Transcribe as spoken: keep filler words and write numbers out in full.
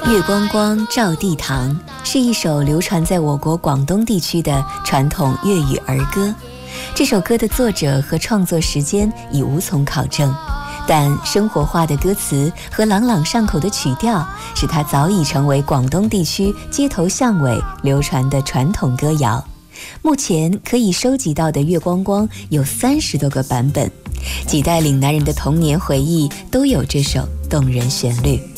月光光照地堂是一首流传在我国广东地区的传统粤语儿歌。这首歌的作者和创作时间已无从考证，但生活化的歌词和朗朗上口的曲调，使它早已成为广东地区街头巷尾流传的传统歌谣。目前可以收集到的月光光有三十多个版本，几代岭南人的童年回忆都有这首动人旋律。